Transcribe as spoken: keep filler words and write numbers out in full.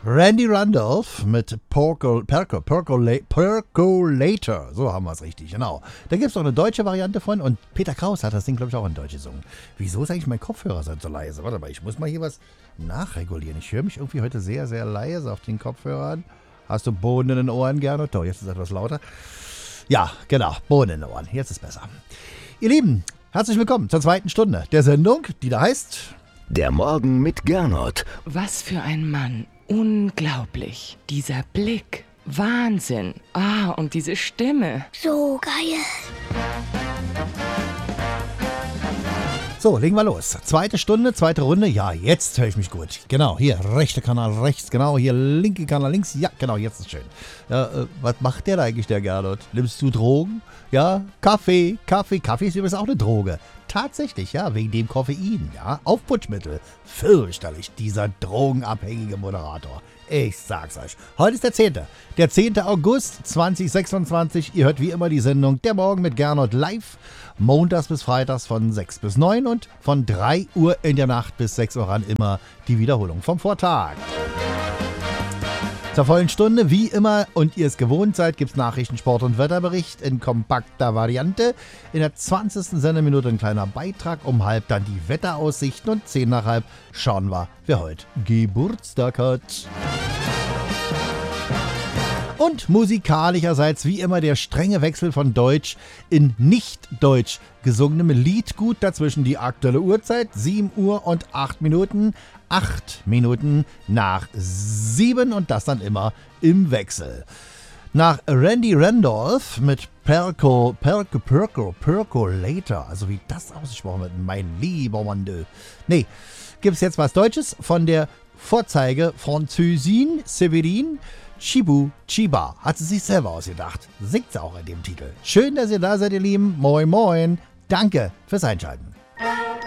Randy Randolph mit Percol, Percol, Percola, Percolator. So haben wir es richtig, genau. Da gibt es auch eine deutsche Variante von und Peter Kraus hat das Ding, glaube ich, auch in Deutsch gesungen. Wieso ist eigentlich mein Kopfhörer so leise? Warte mal, ich muss mal hier was nachregulieren. Ich höre mich irgendwie heute sehr, sehr leise auf den Kopfhörern. Hast du Bohnen in den Ohren, Gernot? Doch, jetzt ist es etwas lauter. Ja, genau, Bohnen in den Ohren. Jetzt ist besser. Ihr Lieben, herzlich willkommen zur zweiten Stunde der Sendung, die da heißt... Der Morgen mit Gernot. Was für ein Mann. Unglaublich. Dieser Blick. Wahnsinn. Ah, und diese Stimme. So geil. So, legen wir los. Zweite Stunde, zweite Runde. Ja, jetzt höre ich mich gut. Genau, hier, rechter Kanal rechts. Genau, hier, linke Kanal links. Ja, genau, jetzt ist schön. Ja, äh, was macht der da eigentlich, der Gernot? Nimmst du Drogen? Ja, Kaffee, Kaffee. Kaffee ist übrigens auch eine Droge. Tatsächlich, ja, wegen dem Koffein, ja. Aufputschmittel. Fürchterlich, dieser drogenabhängige Moderator. Ich sag's euch. Heute ist der zehnte. Der zehnte August zweitausendsechsundzwanzig. Ihr hört wie immer die Sendung Der Morgen mit Gernot live. Montags bis freitags von sechs bis neun und von drei Uhr in der Nacht bis sechs Uhr ran immer die Wiederholung vom Vortag. Zur vollen Stunde, wie immer, und ihr es gewohnt seid, gibt es Nachrichten, Sport und Wetterbericht in kompakter Variante. In der zwanzigsten Sendeminute ein kleiner Beitrag, um halb dann die Wetteraussichten und zehn nach halb schauen wir, wer heute Geburtstag hat. Und musikalischerseits wie immer der strenge Wechsel von Deutsch in nicht-Deutsch gesungenem Liedgut. Dazwischen die aktuelle Uhrzeit, sieben Uhr und acht Minuten. acht Minuten nach sieben und das dann immer im Wechsel. Nach Randy Randolph mit Perco, Perco, Perco, Percolator, also wie das ausgesprochen wird, mein lieber Mann. Nee, gibt es jetzt was Deutsches von der Vorzeige-Französin Severin Chibu Chiba. Hat sie sich selber ausgedacht. Singt sie auch in dem Titel. Schön, dass ihr da seid, ihr Lieben. Moin, moin. Danke fürs Einschalten.